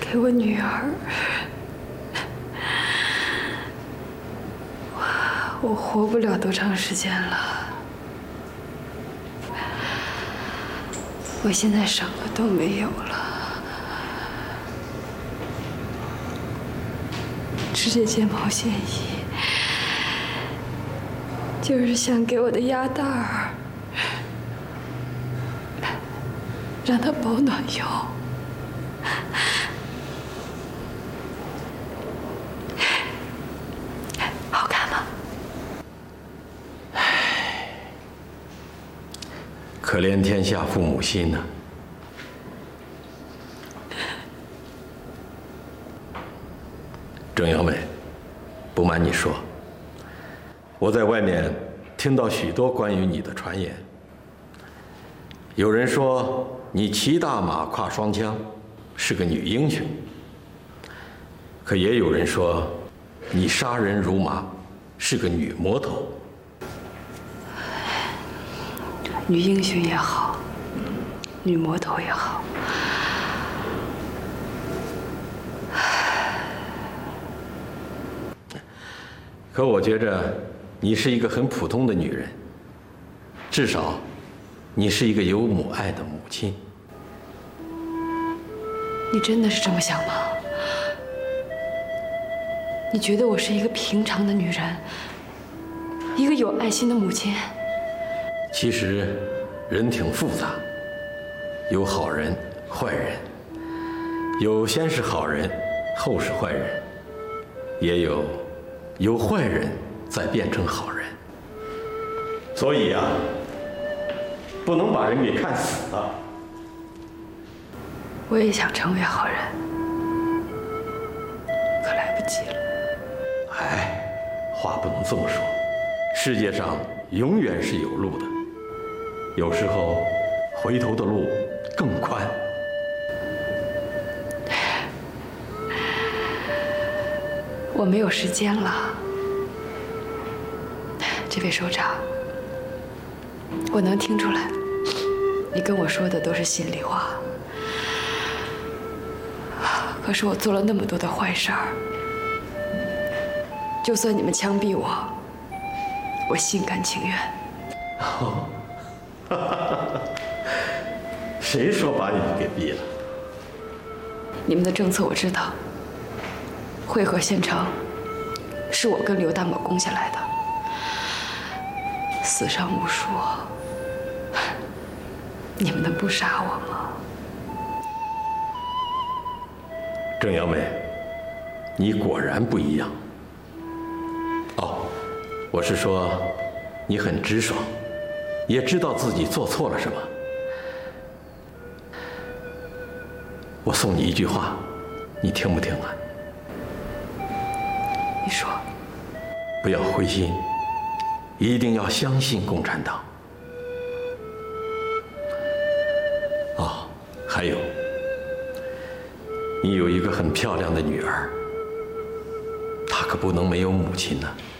给我女儿，我活不了多长时间了。我现在什么都没有了，织这件毛线衣，就是想给我的鸭蛋儿，让它保暖用。好看吗？ 可怜天下父母心呐！郑阳美，不瞒你说，我在外面听到许多关于你的传言。有人说你骑大马跨双枪，是个女英雄；可也有人说你杀人如麻，是个女魔头。 女英雄也好，女魔头也好， 可我觉着你是一个很普通的女人，至少你是一个有母爱的母亲。 你真的是这么想吗？你觉得我是一个平常的女人，一个有爱心的母亲？ 其实人挺复杂，有好人坏人，有先是好人后是坏人，也有坏人再变成好人。所以呀，不能把人给看死了。 我也想成为好人，可来不及了。 哎，话不能这么说，世界上永远是有路的，有时候回头的路更宽。 我没有时间了，这位首长，我能听出来，你跟我说的都是心里话。可是我做了那么多的坏事儿，就算你们枪毙我，我心甘情愿。 谁说把你们给毙了？ 你们的政策我知道，汇合县城是我跟刘大某攻下来的，死伤无数，你们能不杀我吗？ 郑阳美，你果然不一样。哦，我是说，你很直爽，也知道自己做错了什么。我送你一句话，你听不听啊？ 你说。 不要灰心，一定要相信共产党。哦，还有，你有一个很漂亮的女儿，她可不能没有母亲呢。